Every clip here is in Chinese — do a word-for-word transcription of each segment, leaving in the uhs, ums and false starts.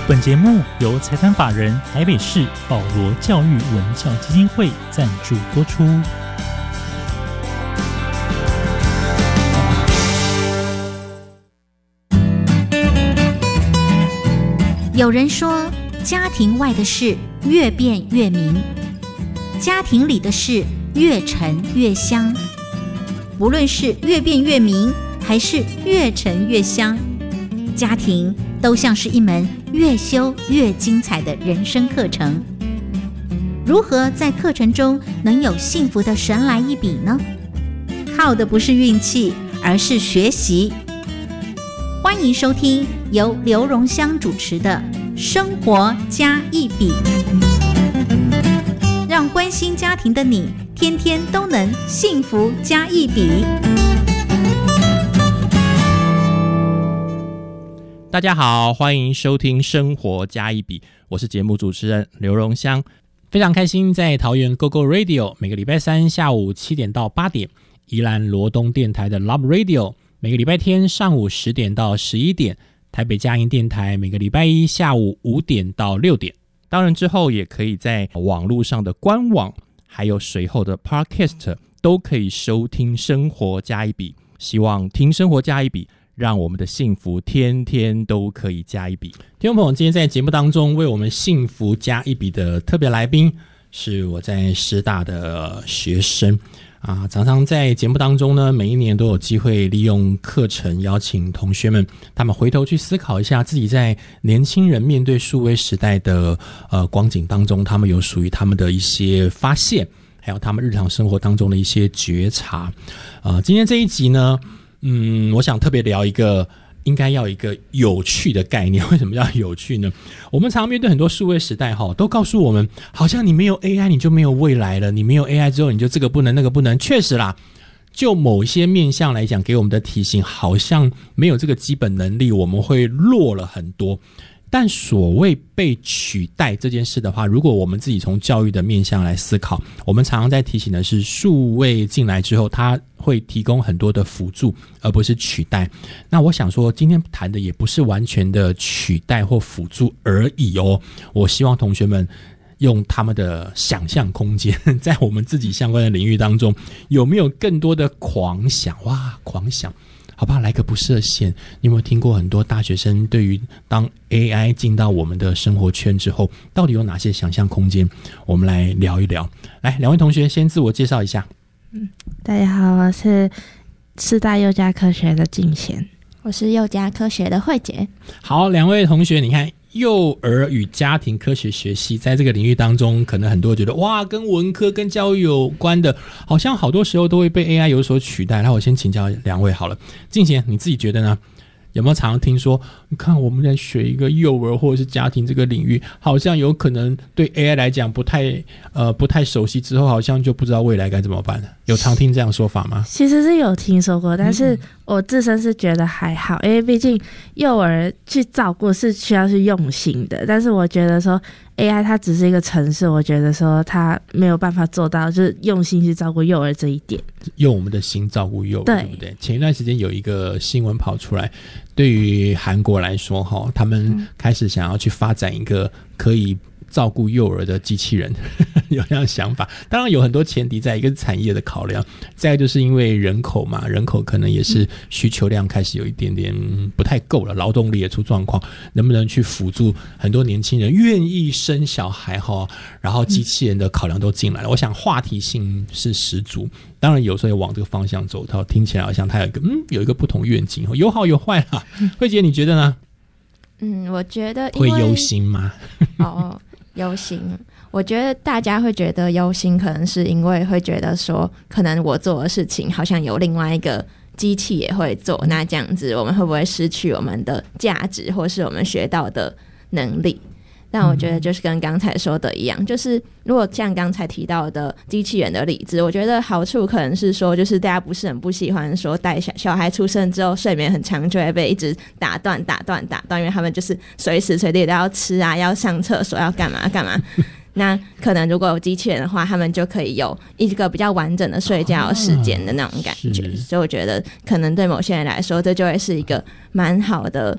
本节目由财团法人台北市保罗教育文教基金会赞助播出。 有人说，家庭外的事越变越明，家庭里的事越沉越香。不论是越变越明，还是越沉越香，家庭都像是一门越修越精彩的人生课程。如何在课程中能有幸福的神来一笔呢？靠的不是运气，而是学习。欢迎收听由刘荣香主持的《生活加一笔》，让关心家庭的你天天都能幸福加一笔。 大家好，欢迎收听《生活加一笔》，我是节目主持人刘荣香，非常开心在桃园 Go Go Radio 每个礼拜三下午七点到八点，宜兰罗东电台的 Love Radio 每个礼拜天上午十点到十一点，台北佳音电台每个礼拜一下午五点到六点。当然之后也可以在网络上的官网还有随后的 Podcast 都可以收听生活加一笔。希望听生活加一笔，让我们的幸福天天都可以加一笔。听众朋友，今天在节目当中为我们幸福加一笔的特别来宾是我在师大的学生啊，常常在节目当中呢，每一年都有机会利用课程邀请同学们，他们回头去思考一下自己在年轻人面对数位时代的呃光景当中，他们有属于他们的一些发现，还有他们日常生活当中的一些觉察。呃，今天这一集呢，嗯，我想特别聊一个应该要一个有趣的概念。为什么叫有趣呢？我们常面对很多数位时代都告诉我们，好像你没有 A I 你就没有未来了，你没有 A I 之后你就这个不能那个不能。确实啦，就某一些面向来讲，给我们的提醒好像没有这个基本能力，我们会弱了很多。但所谓被取代这件事的话，如果我们自己从教育的面向来思考，我们常常在提醒的是数位进来之后，它会提供很多的辅助，而不是取代。那我想说，今天谈的也不是完全的取代或辅助而已哦。我希望同学们用他们的想象空间，在我们自己相关的领域当中，有没有更多的狂想？哇，狂想！好吧，来个不设限。你有没有听过很多大学生对于当 A I 进到我们的生活圈之后，到底有哪些想象空间？我们来聊一聊。来，两位同学先自我介绍一下。 嗯，大家好，我是师大幼家科学的静贤， 我是幼家科学的慧姐。 好，两位同学，你看幼儿与家庭科学学系在这个领域当中，可能很多人觉得哇，跟文科跟教育有关的，好像好多时候都会被 A I 有所取代。那我先请教两位好了，静贤你自己觉得呢？有没有常常听说，你看我们在学一个幼儿或者是家庭这个领域，好像有可能对 A I 来讲不太呃不太熟悉，之后好像就不知道未来该怎么办了？有常听这样说法吗？ 其实是有听说过，但是我自身是觉得还好，因为毕竟幼儿去照顾是需要去用心的，但是我觉得说 A I 它只是一个程式，我觉得说它没有办法做到就是用心去照顾幼儿这一点， 用我们的心照顾幼儿， 对, 对不对？前一段时间有一个新闻跑出来，对于韩国来说他们开始想要去发展一个可以照顾幼儿的机器人有这样的想法。当然有很多前提在，一个是产业的考量，再来就是因为人口嘛，人口可能也是需求量开始有一点点不太够了，劳动力也出状况，能不能去辅助很多年轻人愿意生小孩，然后机器人的考量都进来了。我想话题性是十足，当然有时候也往这个方向走，它听起来好像它有一个嗯有一个不同愿景，有好有坏啦。慧姐你觉得呢？ 嗯，我觉得会忧心吗？ 哦，忧心，我觉得大家会觉得忧心，可能是因为会觉得说，可能我做的事情好像有另外一个机器也会做，那这样子我们会不会失去我们的价值，或是我们学到的能力？但我觉得就是跟刚才说的一样，就是如果像刚才提到的机器人的例子，我觉得好处可能是说，就是大家不是很不喜欢说带小小孩出生之后睡眠很长就会被一直打断打断打断，因为他们就是随时随地都要吃啊，要上厕所，要干嘛干嘛那可能如果有机器人的话，他们就可以有一个比较完整的睡觉时间的那种感觉、哦、所以我觉得可能对某些人来说这就会是一个蛮好的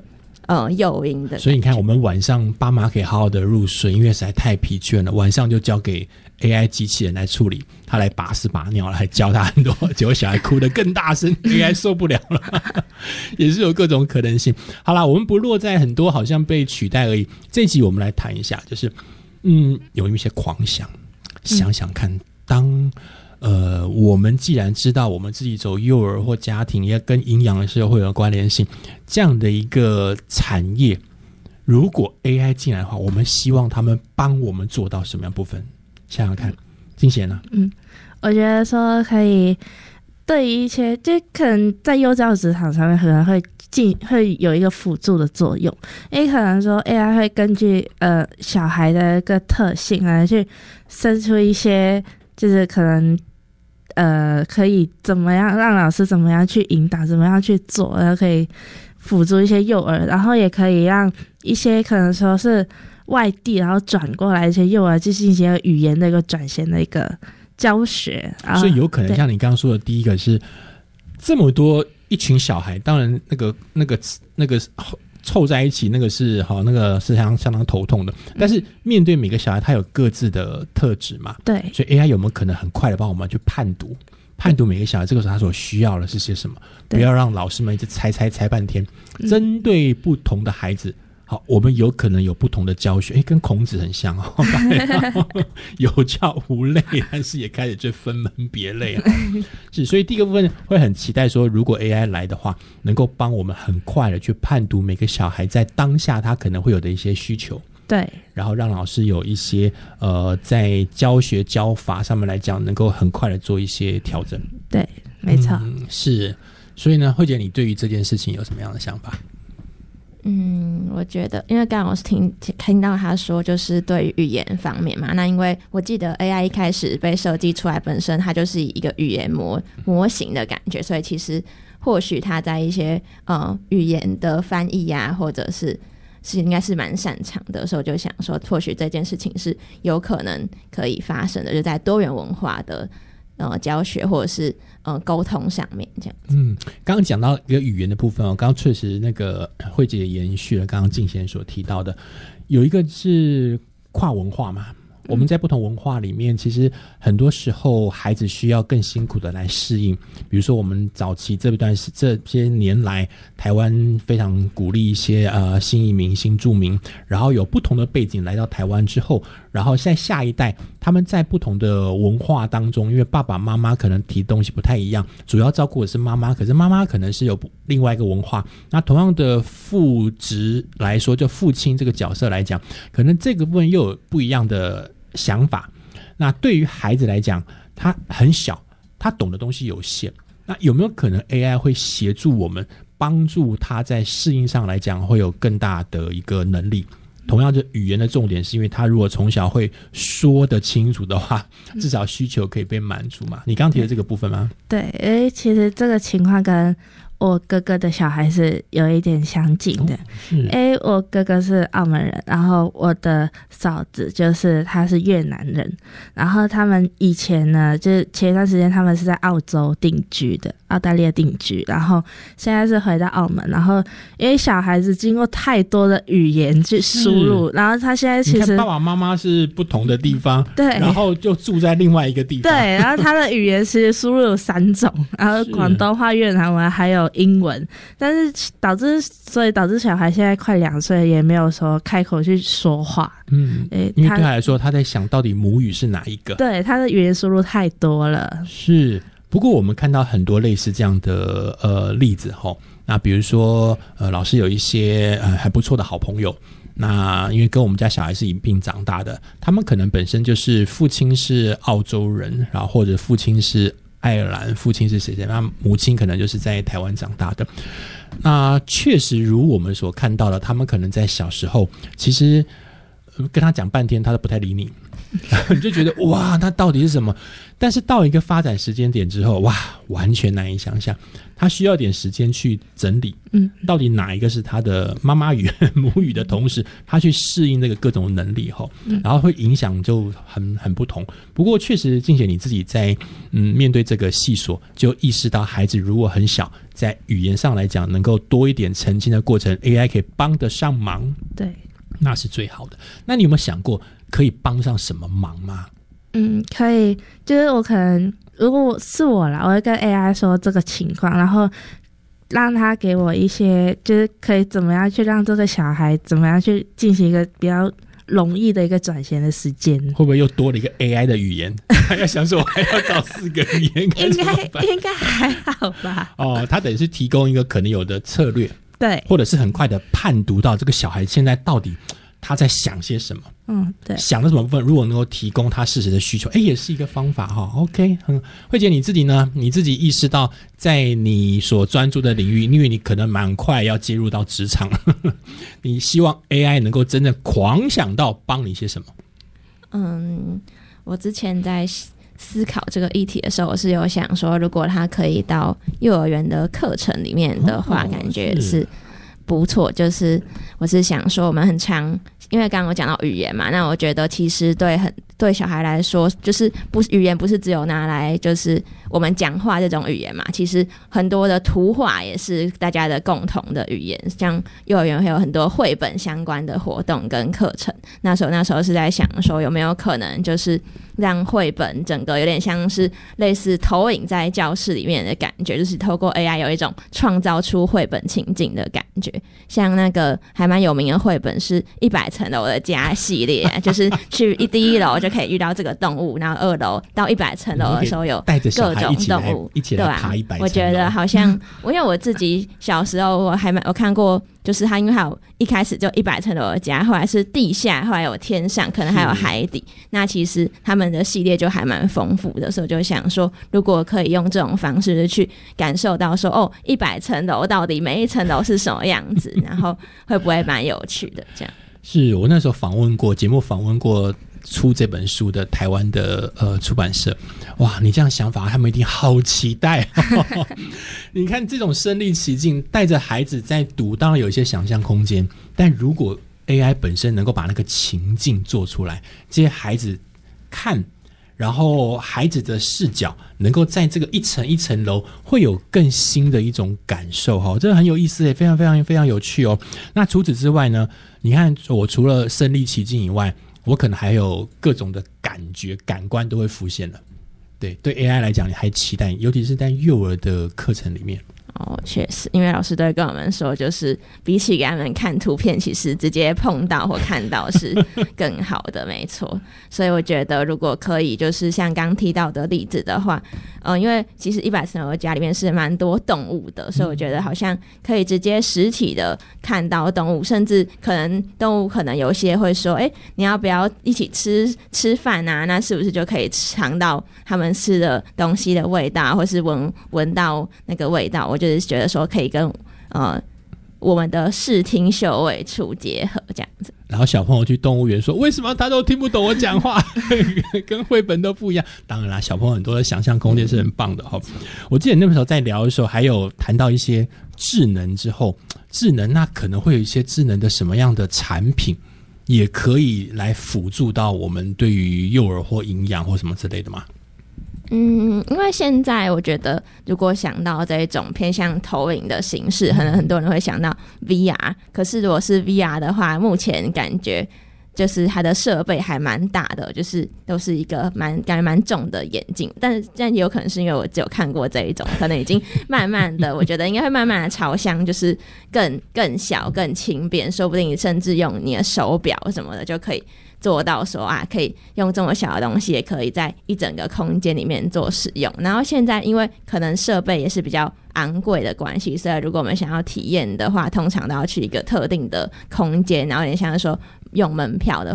呃诱因的。 所以你看，我们晚上爸妈可以好好的入睡，因为实在太疲倦了，晚上就交给 A I 机器人来处理，他来拔屎拔尿，来教他很多，结果小孩哭得更大声，A I 受不了了，也是有各种可能性。好啦，我们不落在很多好像被取代而已。这一集我们来谈一下，就是嗯，有一些狂想，想想看，当呃，我们既然知道我们自己走幼儿或家庭也跟营养的时候会有关联性，这样的一个产业，如果 A I 进来的话，我们希望他们帮我们做到什么样的部分？想想看，金贤呢？ 嗯，我觉得说可以对于一些就可能在幼教职场上面可能会进会有一个辅助的作用，因为可能说 A I 会根据呃小孩的一个特性来去生出一些就是可能呃可以怎么样让老师怎么样去引导，怎么样去做，然后可以辅助一些幼儿，然后也可以让一些可能说是外地然后转过来一些幼儿去进行语言的一个转型的一个教学。 所以有可能像你刚刚说的，第一个是这么多一群小孩，当然那个那个那个凑在一起，那个是好，那个是相相当头痛的。但是面对每个小孩，他有各自的特质嘛， 对， 所以 A I 有没有可能很快的帮我们去判读？判读每个小孩这个时候他所需要的是些什么？不要让老师们一直猜猜猜半天。针对不同的孩子。好，我们有可能有不同的教学，诶，跟孔子很像哦，有教无类，但是也开始就分门别类啊。是，所以第一个部分会很期待说，如果 A I 来的话，能够帮我们很快的去判读每个小孩在当下他可能会有的一些需求， 对， 然后让老师有一些呃在教学教法上面来讲，能够很快的做一些调整。 对，没错、 嗯，是。所以呢，慧姐，你对于这件事情有什么样的想法？ 嗯，我觉得，因为刚刚我是听听到他说，就是对于语言方面嘛，那因为我记得 A I 一开始被设计出来，本身它就是一个语言模模型的感觉，所以其实或许它在一些呃语言的翻译啊，或者是是应该是蛮擅长的，所以我就想说，或许这件事情是有可能可以发生的，就在多元文化的呃教学或者是呃沟通上面这样子。 嗯，刚刚讲到一个语言的部分哦，刚刚确实那个慧姐延续了刚刚静贤所提到的，有一个是跨文化嘛。我们在不同文化里面，其实很多时候孩子需要更辛苦的来适应。比如说，我们早期这段这些年来，台湾非常鼓励一些呃新移民、新住民，然后有不同的背景来到台湾之后，然后在下一代，他们在不同的文化当中，因为爸爸妈妈可能提的东西不太一样，主要照顾的是妈妈，可是妈妈可能是有另外一个文化。那同样的父职来说，就父亲这个角色来讲，可能这个部分又有不一样的想法。那对于孩子来讲，他很小，他懂的东西有限，那有没有可能 A I 会协助我们，帮助他在适应上来讲会有更大的一个能力？同样的语言的重点是因为他如果从小会说得清楚的话，至少需求可以被满足嘛。你刚提的这个部分吗？ 对，因为其实这个情况跟我哥哥的小孩是有一点相近的。因为、哦、我哥哥是澳门人，然后我的嫂子就是他是越南人，然后他们以前呢，就是前一段时间他们是在澳洲定居的，澳大利亚定居，然后现在是回到澳门，然后因为小孩子经过太多的语言去输入，然后他现在其实你看爸爸妈妈是不同的地方， 对， 然后就住在另外一个地方， 对，然后他的语言其实输入有三种，然后广东话、越南文还有英文，但是导致所以导致小孩现在快两岁也没有说开口去说话。 嗯， 欸、 因为对他来说，他在想到底母语是哪一个？ 对，他的语言输入太多了。 是，不过我们看到很多类似这样的呃例子齁。那比如说呃，老师有一些呃还不错的好朋友。那因为跟我们家小孩是一并长大的，他们可能本身就是父亲是澳洲人，然后或者父亲是爱尔兰，父亲是谁谁，那母亲可能就是在台湾长大的。那确实如我们所看到的，他们可能在小时候其实跟他讲半天他都不太理你， 你就觉得哇，那到底是什么？但是到一个发展时间点之后，哇，完全难以想象，他需要点时间去整理，嗯，到底哪一个是他的妈妈语母语的同时，他去适应那个各种能力后，然后会影响就很很不同。不过确实，静姐你自己在嗯面对这个系所，就意识到孩子如果很小，在语言上来讲能够多一点沉浸的过程 ，A I 可以帮得上忙， 对， 那是最好的。那你有没有想过可以帮上什么忙吗？ 嗯，可以，就是我可能如果是我啦，我会跟 A I 说这个情况，然后让他给我一些，就是可以怎么样去让这个小孩怎么样去进行一个比较容易的一个转衔的时间。 会不会又多了一个 A I 的语言？还要想说我还要找四个语言， 应该应该还好吧？ 哦，他等于是提供一个可能有的策略， 对， 或者是很快的判读到这个小孩现在到底他在想些什么。 嗯，对， 想的什么部分，如果能够提供他适时的需求，哎，也是一个方法哈。OK， 嗯，慧姐你自己呢？你自己意识到在你所专注的领域，因为你可能蛮快要接入到职场，呵呵，你希望 A I 能够真正狂想到帮你些什么？ 嗯，我之前在思考这个议题的时候，我是有想说，如果他可以到幼儿园的课程里面的话，哦、感觉是不错。就是我是想说，我们很常，因为刚刚我讲到语言嘛，那我觉得其实对很对小孩来说，就是不语言不是只有拿来就是我们讲话这种语言嘛，其实很多的图画也是大家的共同的语言。像幼儿园会有很多绘本相关的活动跟课程，那时候那时候是在想说，有没有可能就是让绘本整个有点像是类似投影在教室里面的感觉，就是透过 A I 有一种创造出绘本情境的感觉。像那个还蛮有名的绘本是一百层楼的家系列，就是去一第一楼就可以遇到这个动物，然后二楼到一百层楼的时候有各种动物， 一起来爬一百层楼。 我觉得好像，因为我自己小时候我还蛮我看过，就是他因为还有一开始就一百层楼的家，后来是地下，后来有天上，可能还有海底。那其实他们的系列就还蛮丰富的，所以我就想说，如果可以用这种方式去感受到说，哦，一百层楼到底每一层楼是什么样子，然后会不会蛮有趣的？这样是我那时候访问过节目，访问过出这本书的台湾的呃出版社，哇，你这样想法，他们一定好期待、哦。你看这种身临其境，带着孩子在读，当然有一些想象空间，但如果 A I 本身能够把那个情境做出来，这些孩子看，然后孩子的视角能够在这个一层一层楼会有更新的一种感受哈，这很有意思耶，非常非常非常有趣哦。那除此之外呢，你看我除了身临其境以外，我可能还有各种的感觉感官都会浮现了。对对 A I 来讲，你还期待，尤其是在幼儿的课程里面。 哦，确实，因为老师都会跟我们说，就是比起给他们看图片，其实直接碰到或看到是更好的，没错。所以我觉得，如果可以，就是像刚提到的例子的话，呃，因为其实一百层楼的家里面是蛮多动物的，所以我觉得好像可以直接实体的看到动物，甚至可能动物可能有些会说，哎，你要不要一起吃吃饭啊？那是不是就可以尝到他们吃的东西的味道，或是闻闻到那个味道？我觉得就是觉得说可以跟呃我们的视听嗅味触结合这样子， 然后小朋友去动物园说为什么他都听不懂我讲话跟绘本都不一样。当然啦，小朋友很多的想象空间是很棒的、哦、我记得那时候在聊的时候还有谈到一些智能之后，智能那可能会有一些智能的什么样的产品也可以来辅助到我们对于幼儿或营养或什么之类的吗？ 嗯，因为现在我觉得，如果想到这一种偏向投影的形式，可能很多人会想到 V R。可是如果是 V R 的话，目前感觉就是它的设备还蛮大的，就是都是一个蛮感觉蛮重的眼镜。但是但也有可能是因为我只有看过这一种，可能已经慢慢的，我觉得应该会慢慢的朝向就是更更小、更轻便，说不定甚至用你的手表什么的就可以做到说啊，可以用这么小的东西，也可以在一整个空间里面做使用。然后现在因为可能设备也是比较昂贵的关系，所以如果我们想要体验的话，通常都要去一个特定的空间，然后有点像是说用门票的